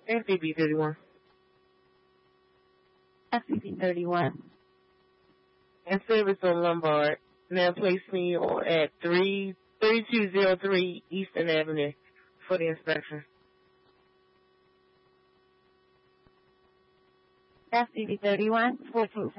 FCB 31. FCB 31. And service on Lombard. Now place me at 3203 Eastern Avenue for the inspection. FCB 31, 14